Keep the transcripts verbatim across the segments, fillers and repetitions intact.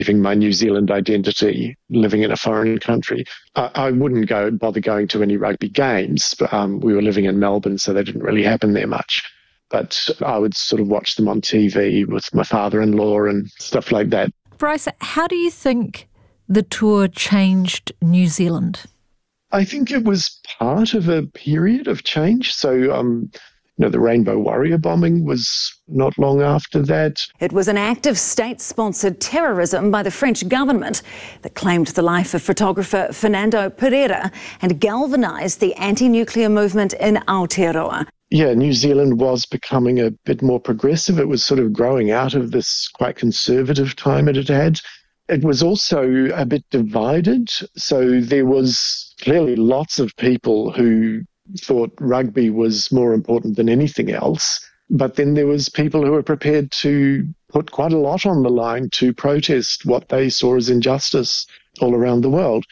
leaving my New Zealand identity, living in a foreign country. I, I wouldn't go bother going to any rugby games. But, um, we were living in Melbourne, so they didn't really happen there much. But I would sort of watch them on T V with my father-in-law and stuff like that. Bryce, how do you think the tour changed New Zealand? I think it was part of a period of change. So, um, you know, the Rainbow Warrior bombing was not long after that. It was an act of state-sponsored terrorism by the French government that claimed the life of photographer Fernando Pereira and galvanised the anti-nuclear movement in Aotearoa. Yeah, New Zealand was becoming a bit more progressive. It was sort of growing out of this quite conservative time it had had. It was also a bit divided. So there was clearly lots of people who thought rugby was more important than anything else. But then there was people who were prepared to put quite a lot on the line to protest what they saw as injustice all around the world.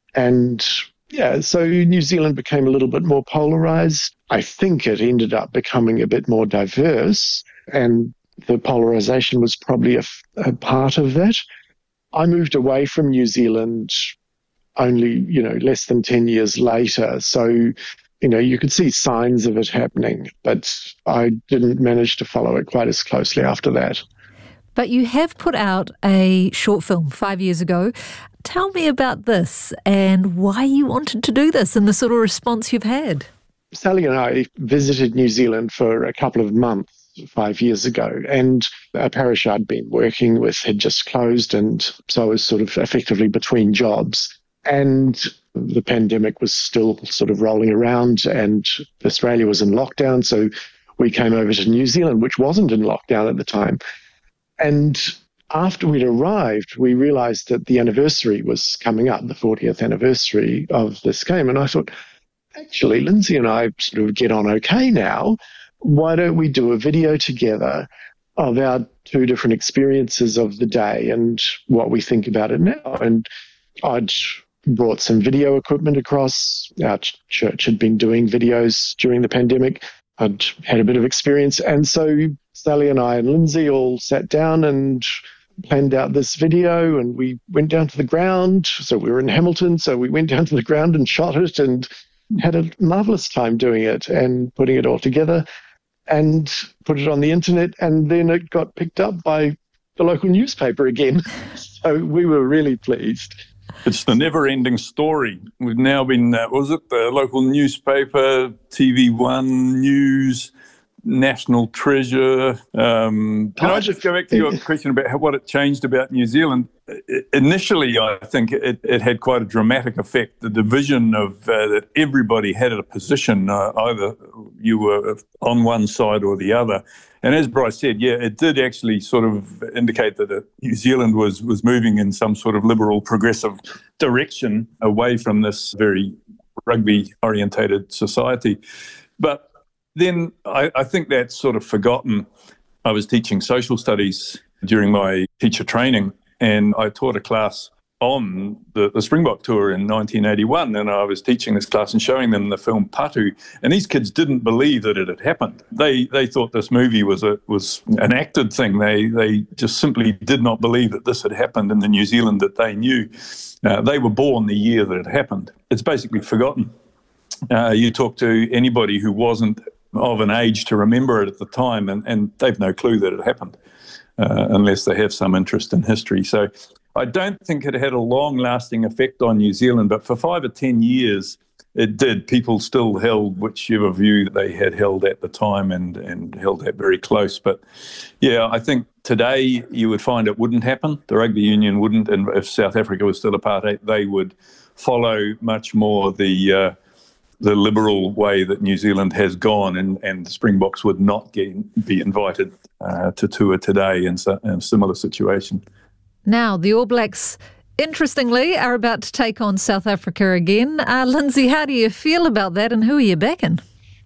And yeah, so New Zealand became a little bit more polarised. I think it ended up becoming a bit more diverse, and the polarisation was probably a, a part of that. I moved away from New Zealand only, you know, less than ten years later. So, you know, you could see signs of it happening, but I didn't manage to follow it quite as closely after that. But you have put out a short film five years ago. Tell me about this and why you wanted to do this and the sort of response you've had. Sally and I visited New Zealand for a couple of months five years ago, and a parish I'd been working with had just closed, and so I was sort of effectively between jobs. And the pandemic was still sort of rolling around, and Australia was in lockdown, so we came over to New Zealand, which wasn't in lockdown at the time. And after we'd arrived, we realised that the anniversary was coming up, the fortieth anniversary of this game. And I thought, actually, Lindsay and I sort of get on okay now. Why don't we do a video together of our two different experiences of the day and what we think about it now? And I'd brought some video equipment across. Our church had been doing videos during the pandemic. I'd had a bit of experience. And so Sally and I and Lindsay all sat down and planned out this video, and we went down to the ground. So we were in Hamilton, so we went down to the ground and shot it and had a marvellous time doing it and putting it all together and put it on the internet. And then it got picked up by the local newspaper again. So we were really pleased. It's the never-ending story. We've now been, uh, was it the local newspaper, T V One News, National Treasure. Um, can I just go back to your question about how, what it changed about New Zealand? Initially, I think it, it had quite a dramatic effect. The division of uh, that everybody had a position, uh, either you were on one side or the other. And as Bryce said, yeah, it did actually sort of indicate that uh, New Zealand was was moving in some sort of liberal, progressive direction away from this very rugby-orientated society. But then I, I think that's sort of forgotten. I was teaching social studies during my teacher training, and I taught a class on the, the Springbok tour in nineteen eighty-one, and I was teaching this class and showing them the film Patu, and these kids didn't believe that it had happened. They they thought this movie was a was an acted thing. They they just simply did not believe that this had happened in the New Zealand that they knew. Uh, they were born the year that it happened. It's basically forgotten. Uh, you talk to anybody who wasn't of an age to remember it at the time, and, and they've no clue that it happened, uh, unless they have some interest in history. So I don't think it had a long-lasting effect on New Zealand, but for five or ten years it did. People still held whichever view that they had held at the time and, and held that very close. But yeah, I think today you would find it wouldn't happen. The rugby union wouldn't, and if South Africa was still apartheid, they would follow much more the uh, the liberal way that New Zealand has gone, and, and the Springboks would not get, be invited uh, to tour today in, so, in a similar situation. Now, the All Blacks, interestingly, are about to take on South Africa again. Uh, Lindsay, how do you feel about that, and who are you backing?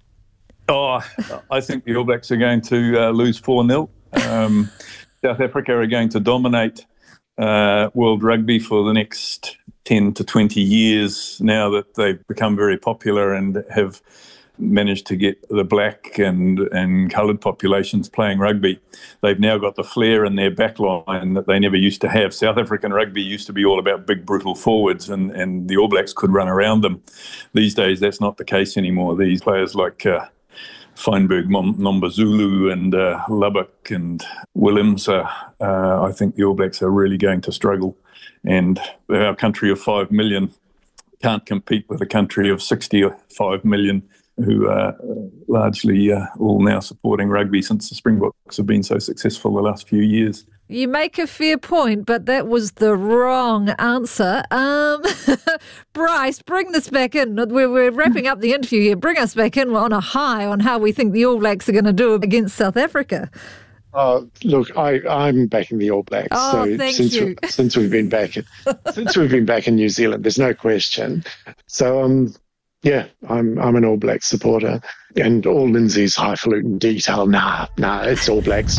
Oh, I think the All Blacks are going to uh, lose four nil. Um, South Africa are going to dominate uh, world rugby for the next ten to twenty years now that they've become very popular and have managed to get the black and, and coloured populations playing rugby. They've now got the flair in their back line that they never used to have. South African rugby used to be all about big, brutal forwards, and, and the All Blacks could run around them. These days, that's not the case anymore. These players like uh, Feinberg, Nombazulu and uh, Lubbock and Williams, uh, uh, I think the All Blacks are really going to struggle. And our country of five million can't compete with a country of sixty-five million who are largely uh, all now supporting rugby since the Springboks have been so successful the last few years. You make a fair point, but that was the wrong answer. Um, Bryce, bring this back in. We're, we're wrapping up the interview here. Bring us back in on a high on how we think the All Blacks are going to do against South Africa. Uh, look, I, I'm backing the All Blacks. Oh, so thank since you. We, since we've been back, in, since we've been back in New Zealand, there's no question. So, um, yeah, I'm I'm an All Blacks supporter, and all Lindsay's highfalutin detail. Nah, nah, it's All Blacks.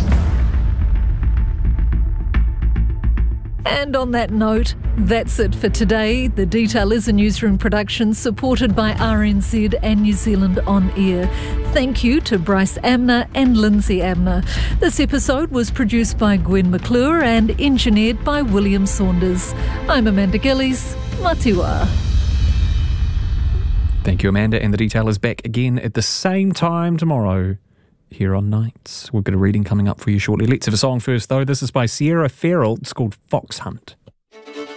And on that note, that's it for today. The Detail is a newsroom production supported by R N Z and New Zealand On Air. Thank you to Bryce Amner and Lindsay Amner. This episode was produced by Gwen McClure and engineered by William Saunders. I'm Amanda Gillies. Matiwa. Thank you, Amanda. And The Detail is back again at the same time tomorrow here on Nights. We've got a reading coming up for you shortly. Let's have a song first, though. This is by Sierra Farrell. It's called Fox Hunt.